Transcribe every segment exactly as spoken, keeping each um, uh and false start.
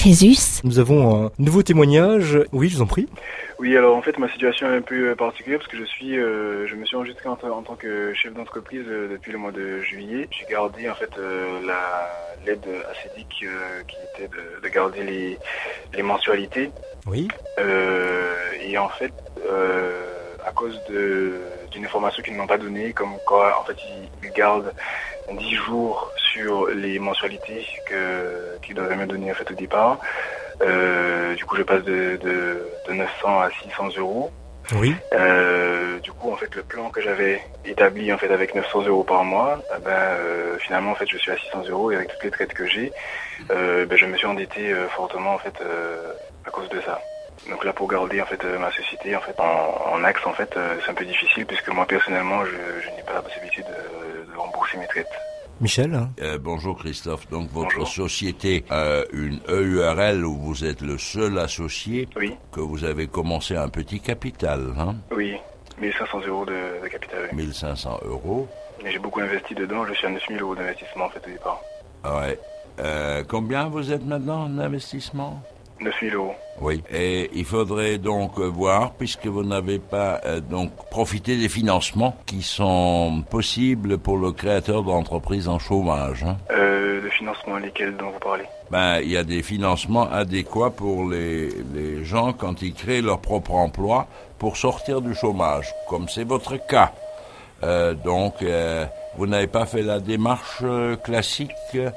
Crésus. Nous avons un nouveau témoignage. Oui, je vous en prie. Oui, alors en fait ma situation est un peu particulière parce que je suis, euh, je me suis enregistré en, t- en tant que chef d'entreprise euh, depuis le mois de juillet. J'ai gardé en fait euh, la l'aide acédique euh, qui était de, de garder les les mensualités. Oui. Euh, et en fait, euh, à cause de d'une information qu'ils ne m'ont pas donnée, comme quoi en fait ils, ils gardent dix jours sur les mensualités que qu'ils devaient me donner en fait au départ. Euh, du coup, je passe de, de, de neuf cents à six cents euros. Oui. Euh, du coup, en fait, le plan que j'avais établi en fait avec neuf cents euros par mois, eh ben euh, finalement en fait, je suis à six cents euros et avec toutes les traites que j'ai, euh, ben, je me suis endetté euh, fortement en fait euh, à cause de ça. Donc là, pour garder en fait euh, ma société en fait en, en axe en fait, euh, c'est un peu difficile puisque moi personnellement, je, je n'ai pas la possibilité de, de rembourser mes traites. Michel. Euh, bonjour Christophe. Donc votre Bonjour. société a une E U R L où vous êtes le seul associé. Oui. Que vous avez commencé à un petit capital, hein? Oui, mille cinq cents euros de, de capital. Oui. mille cinq cents euros. Et j'ai beaucoup investi dedans. Je suis à neuf mille euros d'investissement en fait au départ. Ouais. Euh, combien vous êtes maintenant en investissement? neuf mille euros. Oui. Et il faudrait donc voir, puisque vous n'avez pas euh, donc profité des financements qui sont possibles pour le créateur d'entreprise en chômage, hein. Euh, le financement, lesquels dont vous parlez? Ben, il y a des financements adéquats pour les, les gens quand ils créent leur propre emploi pour sortir du chômage, comme c'est votre cas. Euh, donc, euh, vous n'avez pas fait la démarche euh, classique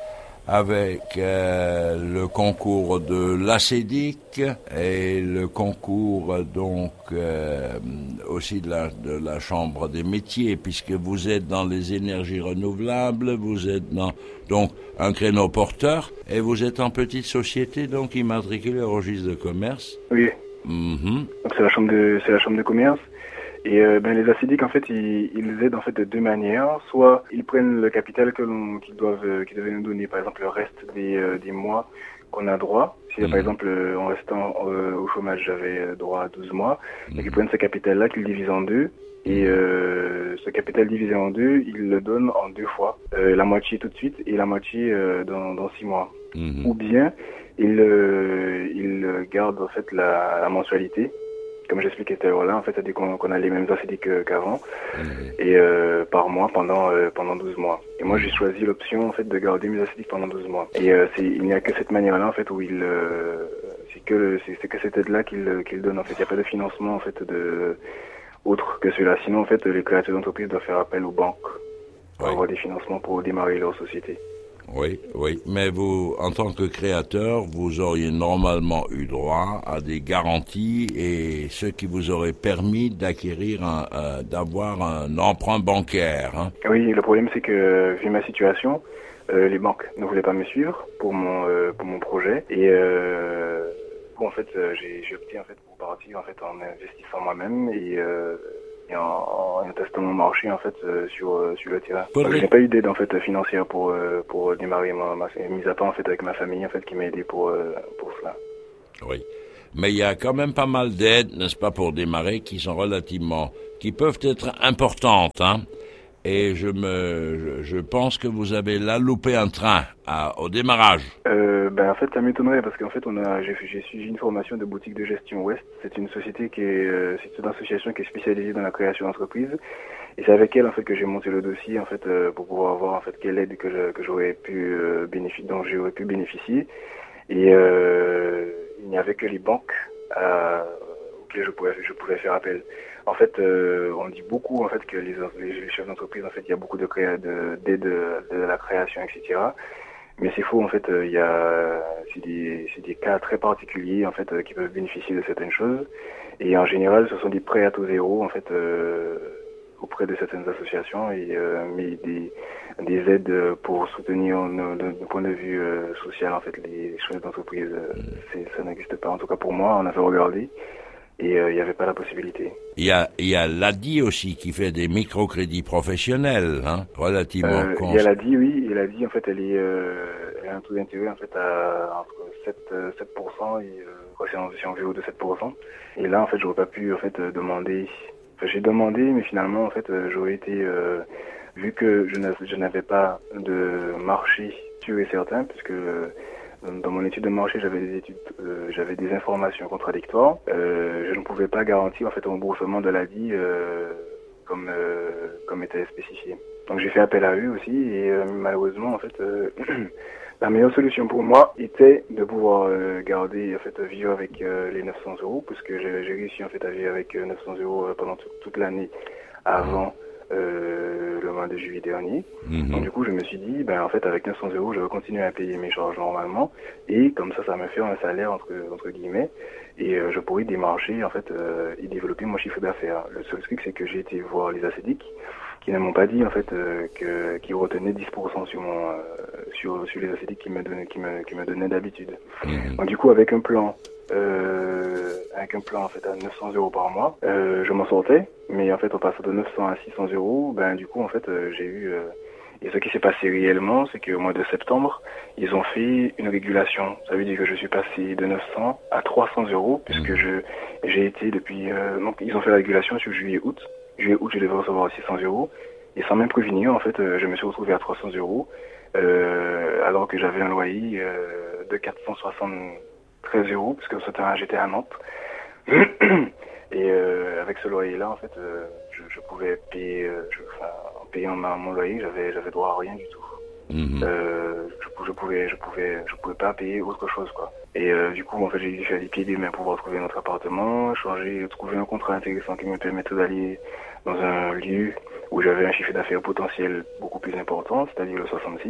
avec euh, le concours de l'ACEDIC et le concours donc euh, aussi de la, de la Chambre des métiers, puisque vous êtes dans les énergies renouvelables, vous êtes dans donc un créneau porteur et vous êtes en petite société donc immatriculée au registre de commerce. Oui. Mm-hmm. Donc c'est la chambre de c'est la chambre de commerce. Et euh, ben les ACEDIC en fait ils, ils aident en fait de deux manières. Soit ils prennent le capital que l'on qu'ils doivent euh, qu'ils devaient nous donner, par exemple le reste des euh, des mois qu'on a droit. Si mmh. par exemple euh, en restant euh, au chômage j'avais droit à douze mois, mmh. et qu'ils prennent ce capital là qu'ils divisent en deux. Et euh, ce capital divisé en deux, ils le donnent en deux fois, euh, la moitié tout de suite et la moitié euh, dans dans six mois. Mmh. Ou bien ils euh, ils gardent en fait la, la mensualité. Comme j'expliquais tout à l'heure là, en fait, c'est-à-dire qu'on, qu'on a les mêmes ACEDIC qu'avant, mmh. et euh, par mois pendant euh, pendant douze mois. Et moi, j'ai choisi l'option en fait de garder mes ACEDIC pendant douze mois. Et euh, c'est, il n'y a que cette manière-là en fait où il, euh, c'est que le, c'est, c'est que cette aide-là qu'il qu'il donne en fait. Il n'y a pas de financement en fait de autre que celui-là. Sinon en fait, les créateurs d'entreprises doivent faire appel aux banques pour oui. avoir des financements pour démarrer leur société. Oui, oui, mais vous, en tant que créateur, vous auriez normalement eu droit à des garanties et ce qui vous aurait permis d'acquérir, un, euh, d'avoir un emprunt bancaire, hein. Oui, le problème c'est que, vu ma situation, euh, les banques ne voulaient pas me suivre pour mon euh, pour mon projet et euh, en fait euh, j'ai, j'ai opté en fait pour partir en fait en investissant moi-même et euh, et en, en testant mon marché en fait euh, sur euh, sur le terrain. Donc, j'ai pas eu d'aide en fait financière pour euh, pour démarrer ma, ma mise à part en fait avec ma famille en fait qui m'a aidé pour euh, pour cela. Oui, mais il y a quand même pas mal d'aides, n'est-ce pas, pour démarrer qui sont relativement, qui peuvent être importantes, hein. Et je me, je, je pense que vous avez là loupé un train à, au démarrage. Euh, ben en fait ça m'étonnerait parce qu'en fait on a, j'ai, j'ai suivi une formation de boutique de gestion Ouest. C'est une société qui est, euh, c'est une association qui est spécialisée dans la création d'entreprises. Et c'est avec elle en fait que j'ai monté le dossier en fait euh, pour pouvoir voir en fait quelle aide que je, que j'aurais pu euh, bénéficier, dont j'aurais pu bénéficier. Et euh, il n'y avait que les banques euh, auxquelles je pouvais, je pouvais faire appel. En fait, euh, on dit beaucoup en fait que les, les chefs d'entreprise, en fait, il y a beaucoup de créa, de, d'aide de, de la création, et cetera. Mais c'est faux, en fait, il y a, c'est des, c'est des cas très particuliers, en fait, qui peuvent bénéficier de certaines choses. Et en général, ce sont des prêts à taux zéro, en fait, euh, auprès de certaines associations, et euh, mais des, des aides pour soutenir, d'un point de vue euh, social, en fait, les chefs d'entreprise, c'est, ça n'existe pas. En tout cas, pour moi, on avait regardé. Et il euh, n'y avait pas la possibilité. Il y a, il y a l'A D I aussi qui fait des microcrédits professionnels, hein, relativement euh, cons. Il y a l'A D I, oui, et l'A D I, en fait, elle est, euh, elle a un taux d'intérêt, en fait, à entre sept pour cent et, euh, c'est en, c'est en V O de sept pour cent. Et là, en fait, j'aurais pas pu, en fait, demander, enfin, j'ai demandé, mais finalement, en fait, j'aurais été, euh, vu que je, je n'avais pas de marché sûr et certain, puisque, dans mon étude de marché, j'avais des études, euh, j'avais des informations contradictoires. Euh, je ne pouvais pas garantir en fait un remboursement de l'A D I euh, comme euh, comme était spécifié. Donc j'ai fait appel à eux aussi et euh, malheureusement en fait euh, la meilleure solution pour moi était de pouvoir euh, garder en fait vivre avec euh, les neuf cents euros, puisque j'ai, j'ai réussi en fait à vivre avec euh, neuf cents euros euh, pendant tout, toute l'année avant euh, le mois de juillet dernier. Mmh. Donc du coup je me suis dit ben en fait avec neuf cents euros je vais continuer à payer mes charges normalement et comme ça ça me fait un salaire entre entre guillemets et euh, je pourrais démarcher en fait euh, et développer mon chiffre d'affaires. Le seul truc c'est que j'ai été voir les assédiques qui ne m'ont pas dit en fait euh, que qu'ils retenaient dix pour cent sur mon euh, sur sur les assédiques qui me donnaient qui me qui me donnaient d'habitude. Mmh. Donc du coup avec un plan euh, avec un plan en fait à neuf cents euros par mois, euh, je m'en sortais, mais en fait en passant de neuf cents à six cents euros, ben du coup en fait euh, j'ai eu euh, et ce qui s'est passé réellement, c'est qu'au mois de septembre, ils ont fait une régulation. Ça veut dire que je suis passé de neuf cents à trois cents euros, puisque je j'ai été depuis euh, donc ils ont fait la régulation sur juillet-août. Juillet-août, je devais recevoir six cents euros. Et sans même prévenir, en fait, euh, je me suis retrouvé à trois cents euros, euh, alors que j'avais un loyer euh, de quatre cent soixante-treize euros, puisque ce temps j'étais à Nantes. Et euh, avec ce loyer-là, en fait, euh, je, je pouvais payer, euh, je, enfin, en payant ma, mon loyer, j'avais, j'avais droit à rien du tout. Mmh. Euh, je, je pouvais, je pouvais, je pouvais pas payer autre chose, quoi. Et euh, du coup, en fait, j'ai fait les pieds et des mains pour pouvoir trouver notre appartement, changer, trouver un contrat intéressant qui me permettait d'aller dans un lieu où j'avais un chiffre d'affaires potentiel beaucoup plus important, c'est-à-dire le soixante-six.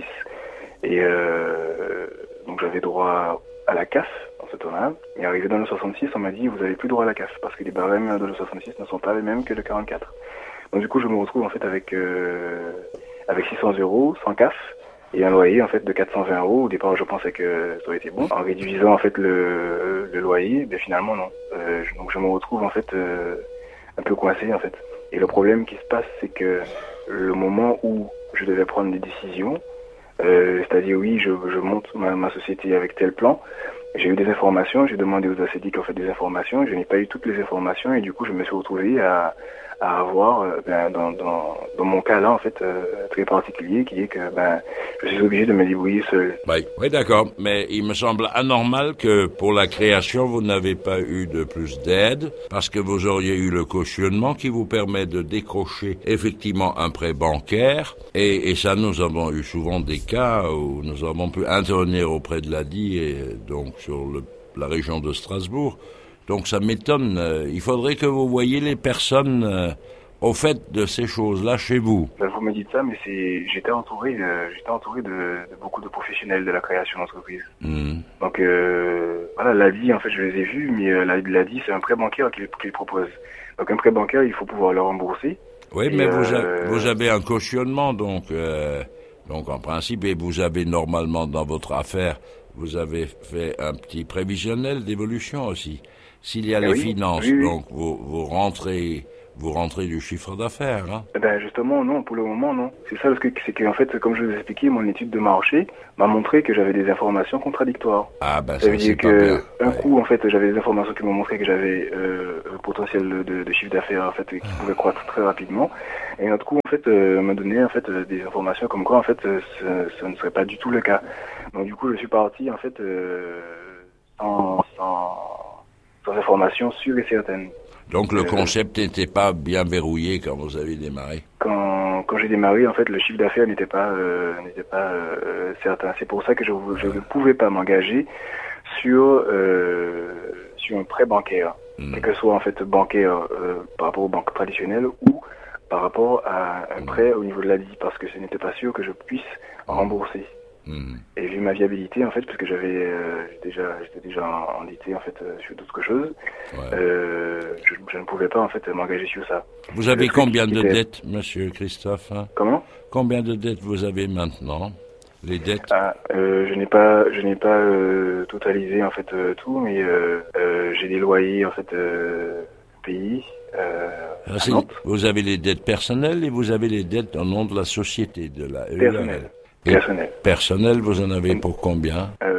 Et euh, donc j'avais droit à la C A F en ce temps-là. Et arrivé dans le soixante-six, on m'a dit vous avez plus droit à la C A F parce que les barèmes de le soixante-six ne sont pas les mêmes que le quarante-quatre. Donc du coup, je me retrouve en fait avec euh, avec six cents euros sans C A F. Et un loyer en fait de quatre cent vingt euros. Au départ, je pensais que ça aurait été bon. En réduisant en fait le, le loyer, ben finalement non. Euh, donc je me retrouve en fait euh, un peu coincé en fait. Et le problème qui se passe, c'est que le moment où je devais prendre des décisions, euh, c'est-à-dire oui, je, je monte ma, ma société avec tel plan. J'ai eu des informations, j'ai demandé aux assédiques en fait des informations. Je n'ai pas eu toutes les informations et du coup, je me suis retrouvé à à avoir euh, ben, dans, dans, dans mon cas là en fait euh, très particulier qui est que ben je suis obligé de me débrouiller seul. Oui, oui d'accord, mais il me semble anormal que pour la création vous n'avez pas eu de plus d'aide parce que vous auriez eu le cautionnement qui vous permet de décrocher effectivement un prêt bancaire et, et ça nous avons eu souvent des cas où nous avons pu intervenir auprès de l'A D I et donc sur le, la région de Strasbourg. Donc ça m'étonne. Il faudrait que vous voyiez les personnes euh, au fait de ces choses-là chez vous. Ben, vous me dites ça, mais c'est j'étais entouré, de, j'étais entouré de, de beaucoup de professionnels de la création d'entreprise. Mmh. Donc euh, voilà, l'A D I en fait je les ai vus, mais euh, l'A D I c'est un prêt bancaire qu'il, qu'il propose. Donc un prêt bancaire, il faut pouvoir le rembourser. Oui, et mais euh, vous, a, vous avez un cautionnement, donc euh, donc en principe, et vous avez normalement dans votre affaire, vous avez fait un petit prévisionnel d'évolution aussi. S'il y a eh les oui, finances, oui, oui. donc vous, vous rentrez, vous rentrez du chiffre d'affaires, hein? Eh ben justement non, pour le moment non. C'est ça le truc, c'est qu'en fait, comme je vous ai expliqué, mon étude de marché m'a montré que j'avais des informations contradictoires. Ah ben ça, ça veut c'est dire pas que bien. Un ouais. coup en fait, j'avais des informations qui m'ont montré que j'avais euh, un potentiel de, de chiffre d'affaires en fait qui ah. pouvait croître très rapidement. Et un autre coup en fait, euh, m'a donné en fait des informations comme quoi en fait, euh, ce, ce ne serait pas du tout le cas. Donc du coup, je suis parti en fait euh, sans, sans sans information sûre et certaine. Donc le euh, concept n'était pas bien verrouillé quand vous avez démarré. Quand quand j'ai démarré, en fait, le chiffre d'affaires n'était pas euh, n'était pas euh, certain. C'est pour ça que je je ne pouvais pas m'engager sur euh, sur un prêt bancaire, mmh. quel que soit en fait bancaire euh, par rapport aux banques traditionnelles ou par rapport à un mmh. prêt au niveau de l'A D I, parce que ce n'était pas sûr que je puisse mmh. rembourser. Mmh. Et vu ma viabilité en fait, parce que j'avais euh, déjà j'étais déjà endetté en fait euh, sur d'autres choses, ouais. euh, je, je ne pouvais pas en fait m'engager sur ça. Vous avez combien de était... dettes, Monsieur Christophe, hein? Comment? Combien de dettes vous avez maintenant? Les dettes? Ah, euh, je n'ai pas je n'ai pas euh, totalisé en fait euh, tout, mais euh, euh, j'ai des loyers en fait euh, payés. Euh, ah, vous avez les dettes personnelles et vous avez les dettes au nom de la société de la personnelle. Personnel. Personnel, vous en avez pour combien? euh, Je n'ai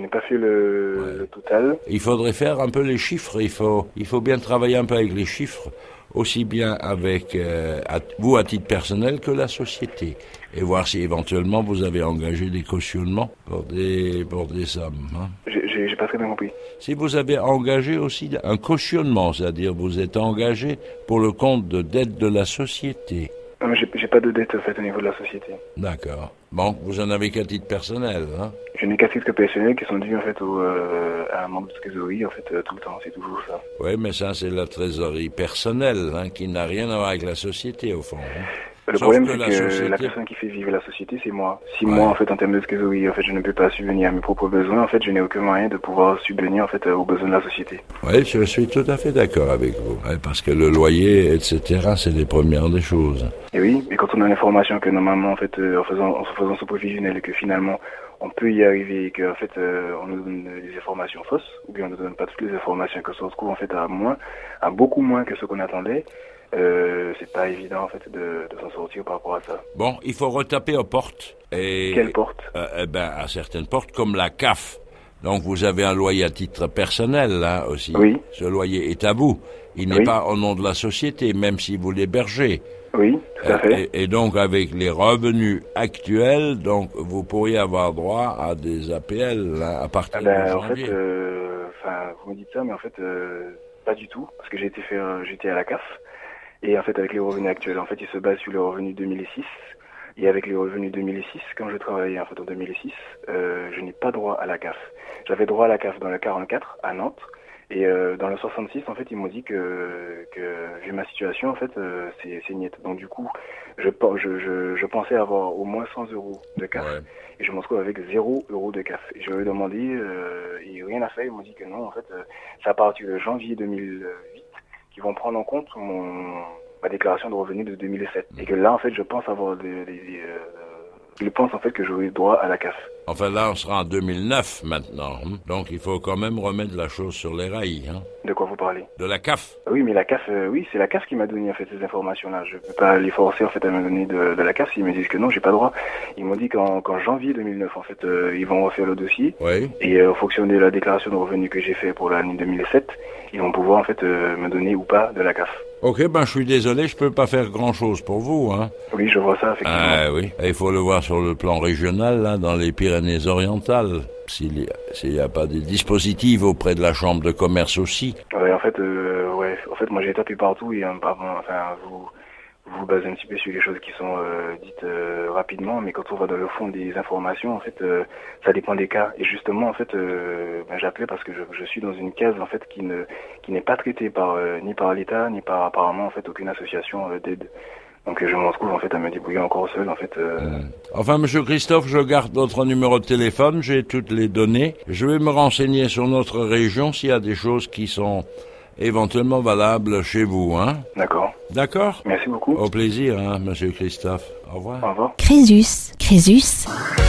pas fait le, ouais. le total. Il faudrait faire un peu les chiffres. Il faut, il faut bien travailler un peu avec les chiffres, aussi bien avec euh, à, vous à titre personnel que la société, et voir si éventuellement vous avez engagé des cautionnements pour des pour des sommes. Hein. J'ai, j'ai pas très bien compris. Si vous avez engagé aussi un cautionnement, c'est-à-dire vous êtes engagé pour le compte de dette de la société. Non, mais j'ai, j'ai pas de dette en fait au niveau de la société. D'accord. Bon, vous en avez qu'à titre personnel, hein? Je n'ai qu'à titre personnel qui sont dus en fait au, euh, à un membre de trésorerie en fait euh, tout le temps, c'est toujours ça. Oui, mais ça c'est la trésorerie personnelle, hein, qui n'a rien à voir avec la société au fond. Hein. Le Sauf problème, que c'est la que société... la personne qui fait vivre la société, c'est moi. Si ouais. moi, en fait, en termes de trésorerie, en fait, je ne peux pas subvenir à mes propres besoins, en fait, je n'ai aucun moyen de pouvoir subvenir, en fait, aux besoins de la société. Oui, je suis tout à fait d'accord avec vous. Ouais, parce que le loyer, et cetera, c'est les premières des choses. Et oui, mais quand on a l'information que normalement, en fait, euh, en faisant, en se faisant ce prévisionnel, et que finalement, on peut y arriver, et qu'en fait, euh, on nous donne des informations fausses, ou bien on ne nous donne pas toutes les informations, que ça se retrouve, en fait, à moins, à beaucoup moins que ce qu'on attendait. Euh, c'est pas évident en fait de, de s'en sortir par rapport à ça. Bon, il faut retaper aux portes. Et, Quelles portes euh, eh ben, à certaines portes, comme la C A F. Donc vous avez un loyer à titre personnel là aussi. Oui. Ce loyer est à vous. Il n'est oui. pas au nom de la société, même si vous l'hébergez. Oui, tout à fait. Et, et donc avec les revenus actuels, donc vous pourriez avoir droit à des A P L là, à partir ah ben, de en janvier. fait, euh, enfin, vous me dites ça, mais en fait, euh, pas du tout, parce que j'ai été faire, j'étais à la C A F. Et en fait, avec les revenus actuels, en fait, ils se basent sur les revenus deux mille six. Et avec les revenus deux mille six, quand je travaillais en fait en deux mille six, euh, je n'ai pas droit à la C A F. J'avais droit à la C A F dans le quarante-quatre à Nantes. Et euh, dans le soixante-six, en fait, ils m'ont dit que, que vu ma situation, en fait, euh, c'est, c'est niet. Donc du coup, je, je, je, je pensais avoir au moins cent euros de C A F. Ouais. Et je me retrouve avec zéro euro de C A F. Et je leur ai demandé, euh, et rien à faire. Ils m'ont dit que non, en fait, euh, c'est à partir de janvier deux mille huit qu'ils vont prendre en compte mon, ma déclaration de revenus de deux mille sept. Et que là, en fait, je pense avoir des... des, des euh, je pense en fait que j'aurai droit à la C A F. Enfin là, on sera en deux mille neuf maintenant. Hein? Donc il faut quand même remettre la chose sur les rails. Hein? De quoi vous parlez? De la C A F. Oui, mais la C A F, euh, oui, c'est la C A F qui m'a donné en fait ces informations-là. Je peux pas les forcer en fait à me donner de, de la C A F s'ils me disent que non, j'ai pas droit. Ils m'ont dit qu'en, qu'en janvier deux mille neuf, en fait, euh, ils vont refaire le dossier. Oui. Et euh, en fonction de la déclaration de revenus que j'ai fait pour l'année deux mille sept, ils vont pouvoir en fait euh, me donner ou pas de la C A F. Ok, ben je suis désolé, je peux pas faire grand-chose pour vous, hein. Oui, je vois ça, effectivement. Ah oui, il faut le voir sur le plan régional, là, dans les Pyrénées-Orientales, s'il n'y a, a pas des dispositifs auprès de la Chambre de commerce aussi. Oui, en fait, euh, ouais, en fait, moi j'ai tapé partout et, enfin, vous... vous basez un petit peu sur les choses qui sont euh, dites euh, rapidement, mais quand on va dans le fond des informations, en fait, euh, ça dépend des cas. Et justement, en fait, euh, ben, j'appelais parce que je, je suis dans une case en fait qui ne qui n'est pas traitée par euh, ni par l'État ni par apparemment en fait aucune association euh, d'aide. Donc je me retrouve en fait à me débrouiller encore seul en fait. Euh... Mmh. Enfin, Monsieur Christophe, je garde votre numéro de téléphone, j'ai toutes les données. Je vais me renseigner sur notre région s'il y a des choses qui sont éventuellement valable chez vous, hein? D'accord. D'accord? Merci beaucoup. Au plaisir, hein, Monsieur Christophe. Au revoir. Au revoir. Crésus, Crésus.